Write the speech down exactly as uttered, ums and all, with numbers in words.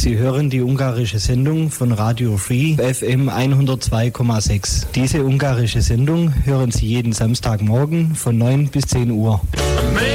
Sie hören die ungarische Sendung von Radio Free F M hundertzwei Komma sechs. Diese ungarische Sendung hören Sie jeden Samstagmorgen von neun bis zehn Uhr.